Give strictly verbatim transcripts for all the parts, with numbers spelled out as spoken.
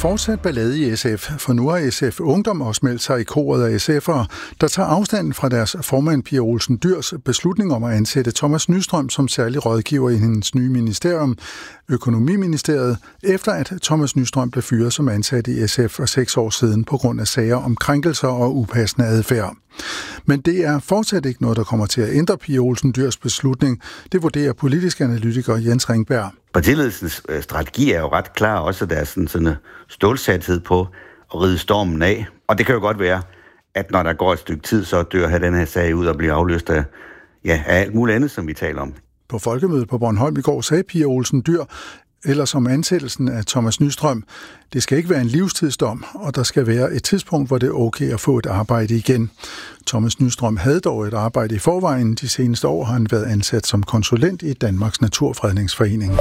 fortsat ballade i S F, for nu har S F Ungdom også meldt sig i koret af S F'ere, der tager afstand fra deres formand Pia Olsen Dyhrs beslutning om at ansætte Thomas Nystrøm som særlig rådgiver i hendes nye ministerium, Økonomiministeriet, efter at Thomas Nystrøm blev fyret som ansat i S F for seks år siden på grund af sager om krænkelser og upassende adfærd. Men det er fortsat ikke noget, der kommer til at ændre Pia Olsen Dyhrs beslutning. Det vurderer politisk analytiker Jens Ringberg. Partiledelsens strategi er jo ret klar, også der er sådan, sådan en stålsathed på at ride stormen af. Og det kan jo godt være, at når der går et stykke tid, så dør her den her sag ud og bliver afløst af, ja, af alt muligt andet, som vi taler om. På folkemødet på Bornholm i går sagde Pia Olsen Dyhr, eller som ansættelsen af Thomas Nystrøm, det skal ikke være en livstidsdom, og der skal være et tidspunkt, hvor det er okay at få et arbejde igen. Thomas Nystrøm havde dog et arbejde i forvejen. De seneste år har han været ansat som konsulent i Danmarks Naturfredningsforening.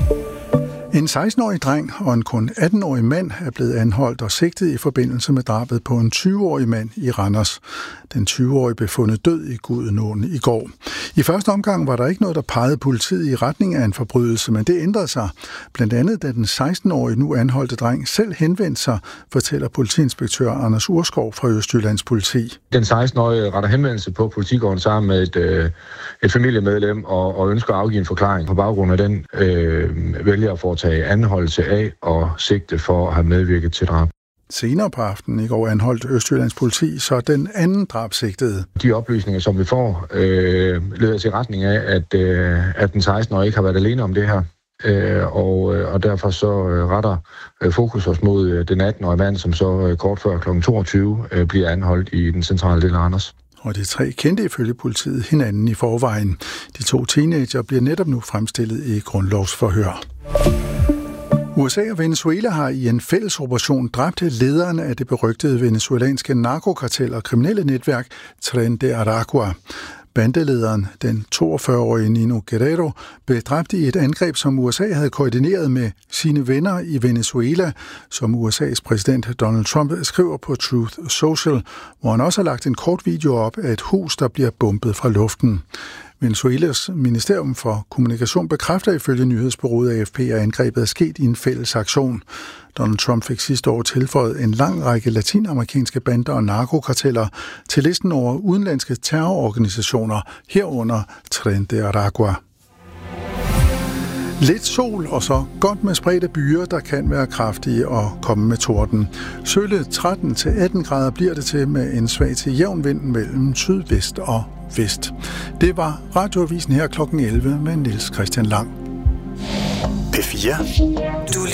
En seksten-årig dreng og en kun atten-årig mand er blevet anholdt og sigtet i forbindelse med drabet på en tyve-årig mand i Randers. Den tyve-årige blev fundet død i Gudenåen i går. I første omgang var der ikke noget, der pegede politiet i retning af en forbrydelse, men det ændrede sig. Blandt andet, da den seksten-årige nu anholdte dreng selv henvendte sig, fortæller politiinspektør Anders Urskov fra Østjyllands Politi. Den seksten-årige retter henvendelse på politigården sammen med et, øh, et familiemedlem og, og ønsker at afgive en forklaring. På baggrund af den øh, vælger at foretage anholdelse af og sigte for at have medvirket til drab. Senere på aftenen i går anholdt Østjyllands Politi så den anden drabsigtede. De oplysninger, som vi får, øh, leder til retning af, at, øh, at den seksten-årige ikke har været alene om det her. Øh, og, og derfor så øh, retter øh, fokus os mod øh, den atten-årige mand, som så øh, kort før klokken toogtyve øh, bliver anholdt i den centrale del af Randers. Og de tre kendte ifølge politiet hinanden i forvejen. De to teenager bliver netop nu fremstillet i grundlovsforhør. U S A og Venezuela har i en fælles operation dræbt lederen af det berygtede venezuelanske narkokartel og kriminelle netværk Tren de Aragua. Bandelederen, den toogfyrre-årige Nino Guerrero, blev dræbt i et angreb, som U S A havde koordineret med sine venner i Venezuela, som U S A's præsident Donald Trump skriver på Truth Social, hvor han også har lagt en kort video op af et hus, der bliver bombet fra luften. Venezuelas Ministerium for Kommunikation bekræfter ifølge nyhedsbureauet A F P, at angrebet er sket i en fælles aktion. Donald Trump fik sidste år tilføjet en lang række latinamerikanske bander og narkokarteller til listen over udenlandske terrororganisationer, herunder Tren de Aragua. Lidt sol og så godt med spredte byer, der kan være kraftige og komme med torden. Sølle tretten til atten grader bliver det til med en svag til jævn vind mellem sydvest og vest. Det var Radioavisen her klokken elleve med Niels Christian Lang. P fire. Du